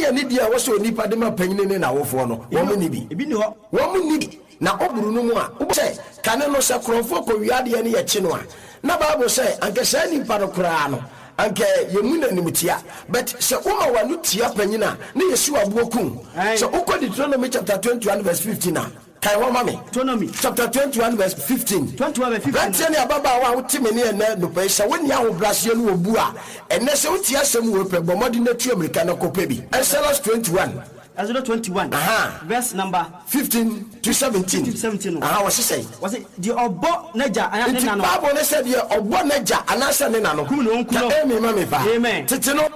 ne ani dia wo so nipa de ma panyine ne na wofo no wo mu ni bi ebi ni ho wo mu ni na oburu no mu a wo say kane no se krofo ko wiade ne ye chi no a na Bible say anke sa nipa no kura no anke yemu na nimutia but se uma wanu tia panyina ne Yesu abuokum so ukodi Deuteronomy chapter 21 verse 15 na kai ho mame Deuteronomy chapter 21 verse 15 21 tell ababa wa wotime ne na no pe se woni ahobrase no obu a enne se wotia asem wo pe bomodi na tu America na kopa bi Exodus 21 Exodus 21 verse number 15 to 17 what say was it the obo naja ana na no Bible ne said the obo naja anasa ne na no kum no nkuno amen fa tete no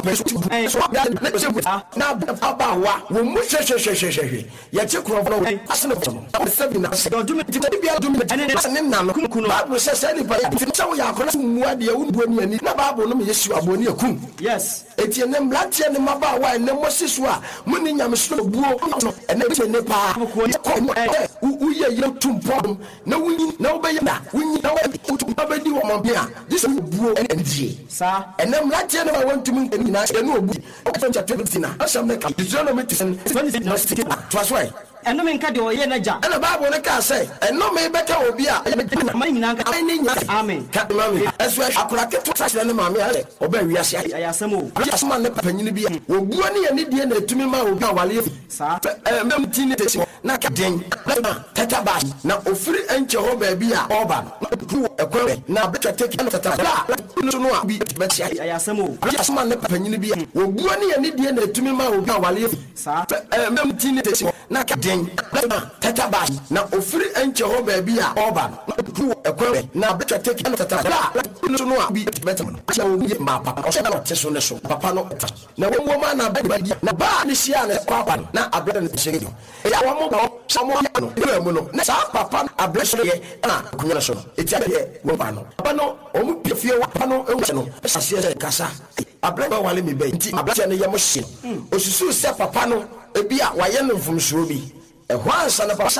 na baba wa wo mu hwehwehwehwehwe ye che krofo no asene no sebi na se do me bia do me ne na no Bible says say ni pa se wo ya akona mu ade ya wo ni ani na Bible no me Yesu aboni akum yes eti ne mlatie ne maba wa ne mosiso a muni nyamso buo ene tie ne pa uye ye tumpo na wunyi na obeye na wunyi na obedi wo mabia this buo ene sa ene mlatie ne ba wantumi eni na ene obu ofancha 20 na asam ne ka Deuteronomy 20 twas why eno me nka de oye naja ene Bible ne ka say eno me beka obi a man nyina nka amen ka mami eso akura keto sase ne mami ale oba wiase ayasemo asema ne panyini bia obuo ne ye ne die na etumi ma obi a wale sa mem tini te na ka den na tata ba na ofiri enche ho ba bia oba na ekwe na betwa take na tata la no a bi betia ayasemo asema ne panyini bia obuo ne ye ne die na etumi ma obi a wale sa mem tini te na ka den na tata ba na ofiri enche ho ba bia oba na ekwe na betwa take na tata la no a bi betia ma papa o se na teso ne so papa no na wo ma na ba na ba ni sia na kwapa na abred na shege ya wo mo ba samo ya no e mu no na sa papa abred shege na kunya na so eti abred wo ba no papa no o mu pefie wa papa no e wo no sasie se kasa abred ba wale me be nti abred ne ya mo hye osusu se papa no ebi a waye no mfumsuo bi e ho ansa na papa